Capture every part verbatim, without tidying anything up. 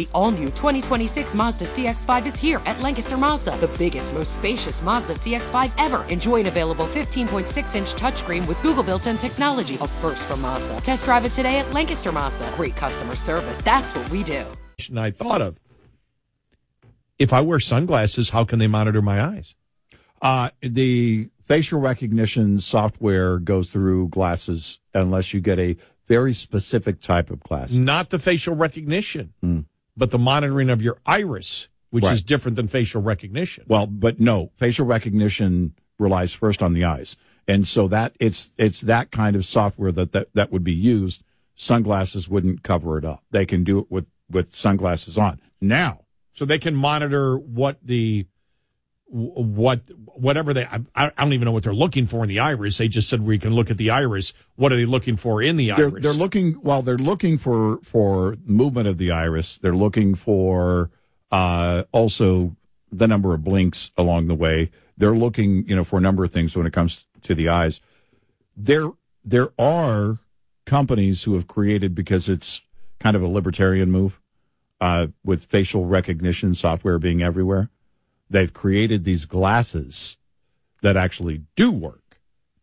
The all-new twenty twenty-six Mazda C X five is here at Lancaster Mazda, the biggest, most spacious Mazda C X five ever. Enjoy an available fifteen point six inch touchscreen with Google built-in technology, a first from Mazda. Test drive it today at Lancaster Mazda. Great customer service. That's what we do. I thought of, if I wear sunglasses, how can they monitor my eyes? Uh, the facial recognition software goes through glasses unless you get a very specific type of glasses. Not the facial recognition, mm. but the monitoring of your iris, which right. is different than facial recognition. Well, but no, facial recognition relies first on the eyes. And so that it's it's that kind of software that, that, that would be used. Sunglasses wouldn't cover it up. They can do it with, with sunglasses on. Now. So they can monitor what the, what, whatever they, I, I don't even know what they're looking for in the iris. They just said we can look at the iris. What are they looking for in the they're, iris? They're looking, well, they're looking for, for movement of the iris. They're looking for, uh, also the number of blinks along the way. They're looking, you know, for a number of things when it comes to the eyes. There, there are companies who have created, because it's kind of a libertarian move, uh, with facial recognition software being everywhere. They've created these glasses that actually do work.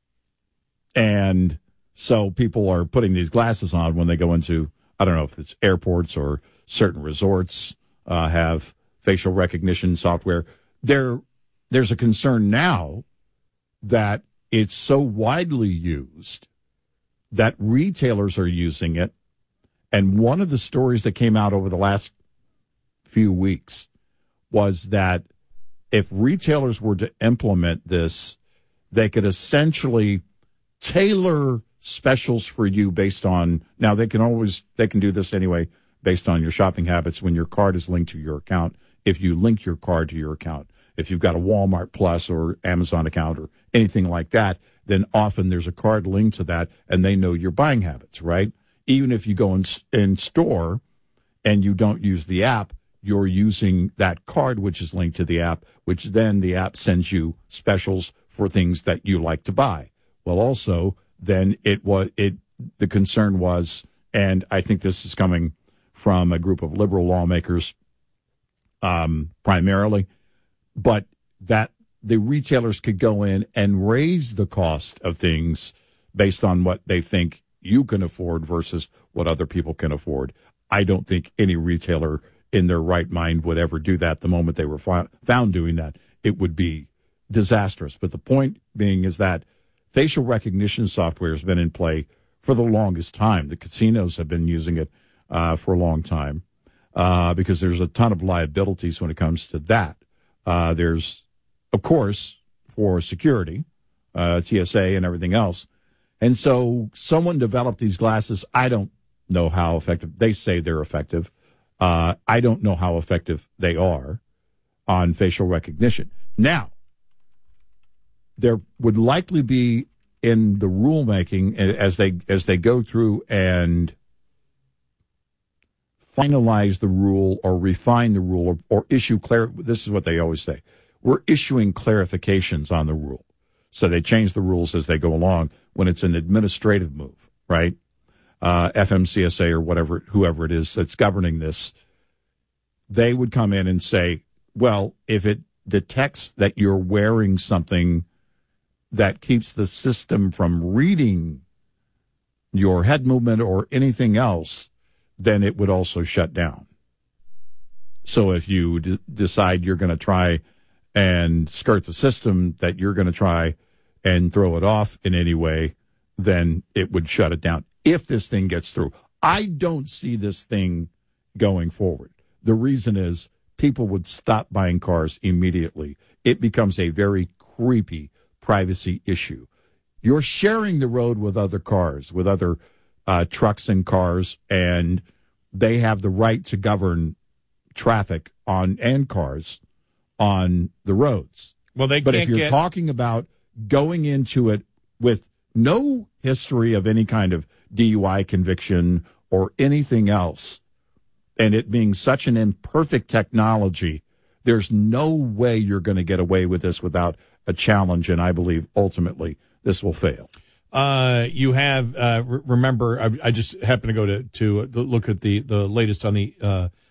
And so people are putting these glasses on when they go into, I don't know if it's airports or certain resorts, uh, have facial recognition software. There, there's a concern now that it's so widely used that retailers are using it. And one of the stories that came out over the last few weeks was that if retailers were to implement this, they could essentially tailor specials for you based on, now they can always, they can do this anyway, based on your shopping habits when your card is linked to your account. If you link your card to your account, if you've got a Walmart Plus or Amazon account or anything like that, then often there's a card linked to that and they know your buying habits, right? Even if you go in, in store and you don't use the app, you're using that card, which is linked to the app, which then the app sends you specials for things that you like to buy. Well, also, then it was, it, the concern was, and I think this is coming from a group of liberal lawmakers, um, primarily, but that the retailers could go in and raise the cost of things based on what they think you can afford versus what other people can afford. I don't think any retailer in their right mind would ever do that. The moment they were fi- found doing that, it would be disastrous. But the point being is that facial recognition software has been in play for the longest time. The casinos have been using it uh, for a long time uh, because there's a ton of liabilities when it comes to that. Uh, there's, of course, for security, uh, T S A and everything else. And so someone developed these glasses. I don't know how effective. They say they're effective. Uh, I don't know how effective they are on facial recognition. Now, there would likely be in the rulemaking as they as they go through and finalize the rule or refine the rule or, or issue clar. This is what they always say: we're issuing clarifications on the rule. So they change the rules as they go along when it's an administrative move, right? Uh, F M C S A or whatever, whoever it is that's governing this, they would come in and say, well, if it detects that you're wearing something that keeps the system from reading your head movement or anything else, then it would also shut down. So if you d- decide you're going to try and skirt the system, that you're going to try and throw it off in any way, then it would shut it down. If this thing gets through, I don't see this thing going forward. The reason is people would stop buying cars immediately. It becomes a very creepy privacy issue. You're sharing the road with other cars, with other uh, trucks and cars, and they have the right to govern traffic on and cars on the roads. Well, they but can't if you're get... talking about going into it with no history of any kind of D U I conviction or anything else, and it being such an imperfect technology, there's no way you're going to get away with this without a challenge, and I believe ultimately this will fail. Uh, you have, uh, re- remember, I, I just happened to go to, to look at the, the latest on the uh,